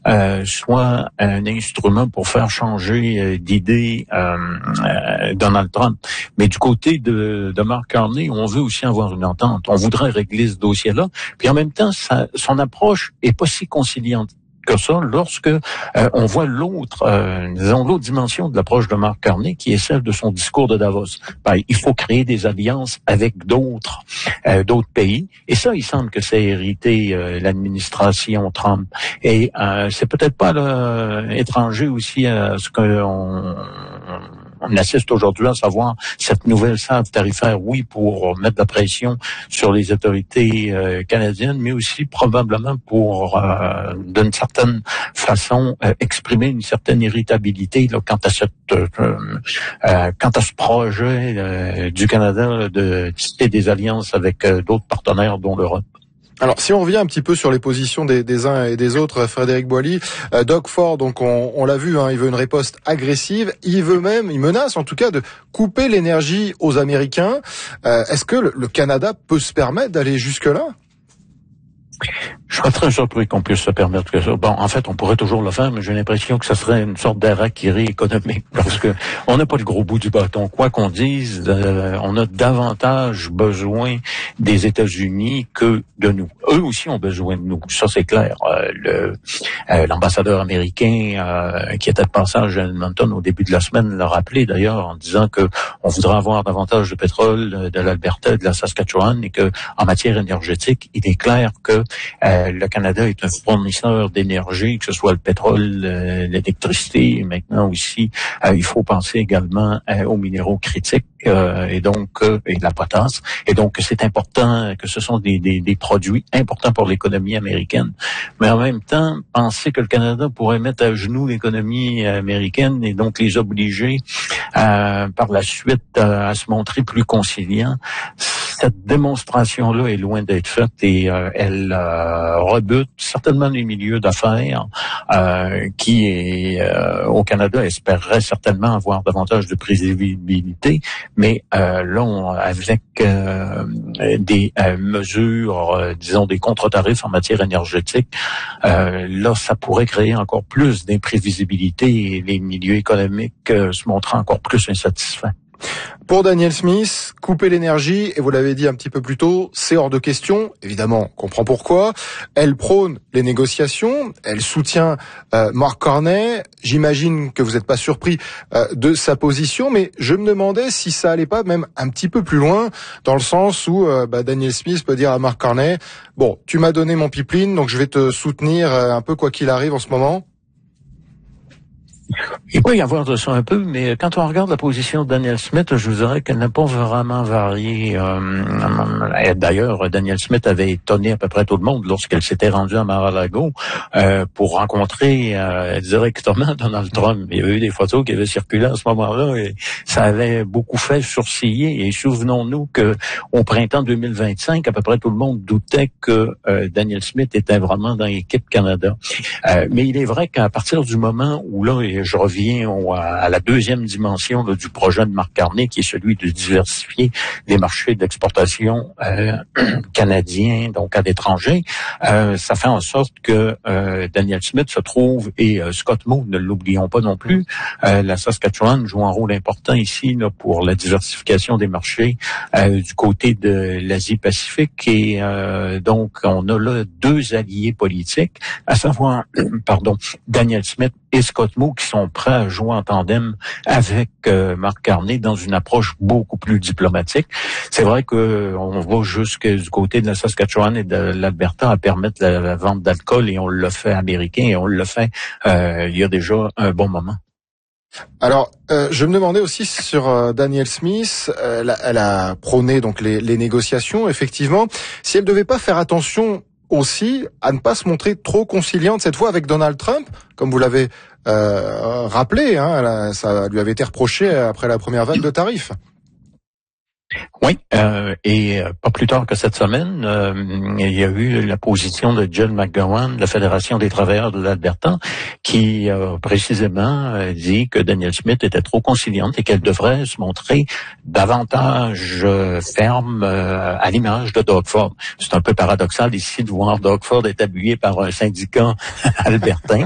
soit un instrument pour faire changer d'idée Donald Trump. Mais du côté de Mark Carney, on veut aussi avoir une entente. On voudrait régler ce dossier-là. Puis en même temps, son approche est pas si conciliante que ça lorsque on voit l'autre dimension de l'approche de Mark Carney, qui est celle de son discours de Davos. Il faut créer des alliances avec d'autres pays, et ça, il semble que c'est hérité l'administration Trump. Et c'est peut-être pas étranger aussi à ce qu'on on assiste aujourd'hui, à savoir cette nouvelle salve tarifaire, oui, pour mettre de la pression sur les autorités canadiennes, mais aussi probablement pour, d'une certaine façon, exprimer une certaine irritabilité là, quant à ce projet du Canada de tisser des alliances avec d'autres partenaires, dont l'Europe. Alors, si on revient un petit peu sur les positions des uns et des autres, Frédéric Boily, Doug Ford, donc on l'a vu, il veut une riposte agressive, il menace en tout cas de couper l'énergie aux Américains. Est-ce que le Canada peut se permettre d'aller jusque-là ? Je serais très surpris qu'on puisse se permettre que ça. Bon, en fait, on pourrait toujours le faire, mais j'ai l'impression que ça serait une sorte d'harakiri économique, parce que on n'a pas le gros bout du bâton. Quoi qu'on dise, on a davantage besoin des États-Unis que de nous. Eux aussi ont besoin de nous. Ça, c'est clair. L'ambassadeur américain qui était de passage à Edmonton au début de la semaine l'a rappelé d'ailleurs en disant que on voudrait avoir davantage de pétrole de l'Alberta et de la Saskatchewan, et que en matière énergétique, il est clair que le Canada est un fournisseur d'énergie, que ce soit le pétrole, l'électricité, et maintenant aussi, il faut penser également aux minéraux critiques et la potasse. Et donc, c'est important que ce sont des produits importants pour l'économie américaine. Mais en même temps, penser que le Canada pourrait mettre à genoux l'économie américaine et donc les obliger par la suite à se montrer plus conciliants, cette démonstration-là est loin d'être faite, et elle rebute certainement les milieux d'affaires qui, au Canada, espéreraient certainement avoir davantage de prévisibilité, mais là, avec des mesures, disons des contre-tarifs en matière énergétique, là, ça pourrait créer encore plus d'imprévisibilité et les milieux économiques se montrant encore plus insatisfaits. Pour Danielle Smith, couper l'énergie, et vous l'avez dit un petit peu plus tôt, c'est hors de question. Évidemment, on comprend pourquoi. Elle prône les négociations, elle soutient Mark Carney. J'imagine que vous n'êtes pas surpris de sa position, mais je me demandais si ça allait pas même un petit peu plus loin, dans le sens où Danielle Smith peut dire à Mark Carney, bon, tu m'as donné mon pipeline, donc je vais te soutenir un peu quoi qu'il arrive en ce moment. Il peut y avoir de ça un peu, mais quand on regarde la position de Danielle Smith, je vous dirais qu'elle n'a pas vraiment varié. D'ailleurs, Danielle Smith avait étonné à peu près tout le monde lorsqu'elle s'était rendue à Mar-a-Lago pour rencontrer directement Donald Trump. Il y avait eu des photos qui avaient circulé à ce moment-là, et ça avait beaucoup fait sourciller. Et souvenons-nous que au printemps 2025, à peu près tout le monde doutait que Danielle Smith était vraiment dans l'équipe Canada. Mais il est vrai qu'à partir du moment où là, je reviens à la deuxième dimension là, du projet de Mark Carney, qui est celui de diversifier les marchés d'exportation canadiens, donc à l'étranger. Ça fait en sorte que Danielle Smith se trouve, et Scott Moe, ne l'oublions pas non plus, la Saskatchewan joue un rôle important ici là, pour la diversification des marchés du côté de l'Asie-Pacifique. Et donc, on a là deux alliés politiques, à savoir, Danielle Smith et Scott Moe, qui sont prêts à jouer en tandem avec Mark Carney dans une approche beaucoup plus diplomatique. C'est vrai que on va jusque du côté de la Saskatchewan et de l'Alberta à permettre la vente d'alcool, et on le fait américain, et on le fait il y a déjà un bon moment. Alors, je me demandais aussi sur Danielle Smith, elle a prôné donc les négociations, effectivement. Si elle devait pas faire attention aussi à ne pas se montrer trop conciliante cette fois avec Donald Trump, comme vous l'avez rappelé, ça lui avait été reproché après la première vague de tarifs. Oui, et pas plus tard que cette semaine, il y a eu la position de John McGowan de la Fédération des travailleurs de l'Alberta, qui précisément dit que Danielle Smith était trop conciliante et qu'elle devrait se montrer davantage ferme à l'image de Doug Ford. C'est un peu paradoxal ici de voir Doug Ford être appuyé par un syndicat albertain,